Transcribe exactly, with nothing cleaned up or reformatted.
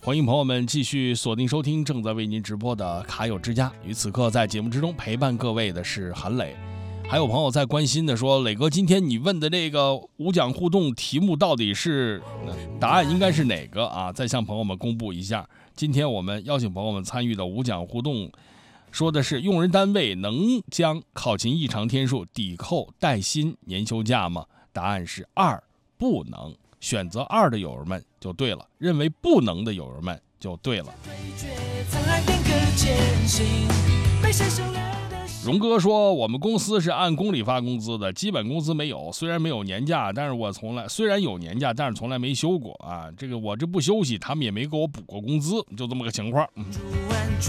欢迎朋友们继续锁定收听正在为您直播的卡友之家，与此刻在节目之中陪伴各位的是韩磊。还有朋友在关心的说，磊哥，今天你问的这个五讲互动题目到底是答案应该是哪个啊？再向朋友们公布一下，今天我们邀请朋友们参与的五讲互动说的是，用人单位能将考勤异常天数抵扣带薪年休假吗？答案是二，不能。选择二的友人们就对了，认为不能的友人们就对了。荣哥说，我们公司是按公里发工资的，基本工资没有，虽然没有年假，但是我从来虽然有年假，但是从来没休过啊。这个我这不休息，他们也没给我补过工资，就这么个情况。嗯